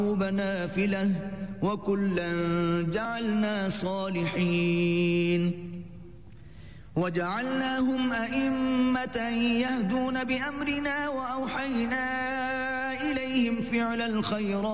نافلة وكلا جعلنا صالحين وجعلناهم أئمة يهدون بأمرنا وأوحينا إليهم فعل الخيرات